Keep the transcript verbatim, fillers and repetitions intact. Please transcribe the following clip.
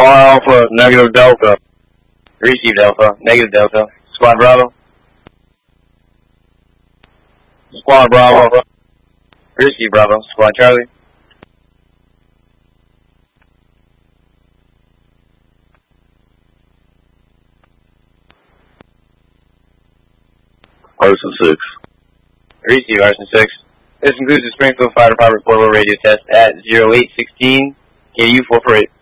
Alpha, negative Delta. Receive Alpha, negative Delta. Squad Bravo. Squad Bravo. Receive Bravo. Squad Charlie. Arson six. Receive Arson six. This concludes the Springfield Fire Department portable radio test at zero eight sixteen. K U four four eight.